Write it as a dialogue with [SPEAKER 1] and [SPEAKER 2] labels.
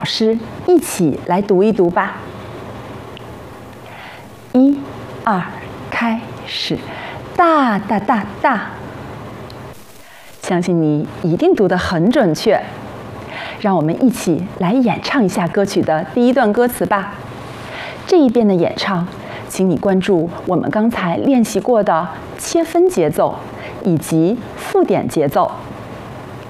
[SPEAKER 1] 老师一起来读一读吧。1、2，开始，大大大大。相信你一定读得很准确。让我们一起来演唱一下歌曲的第一段歌词吧。这一遍的演唱，请你关注我们刚才练习过的切分节奏以及附点节奏。